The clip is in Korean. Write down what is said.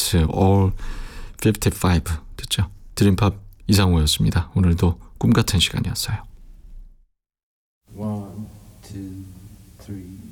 Night All 55 듣죠. 드림팝 이상우였습니다. 오늘도 꿈같은 시간이었어요. 1, 2, 3